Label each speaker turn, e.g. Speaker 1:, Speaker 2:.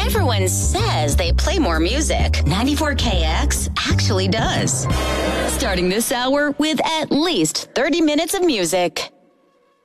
Speaker 1: Everyone says they play more music. 94KX actually does. Starting this hour with at least 30 minutes of music.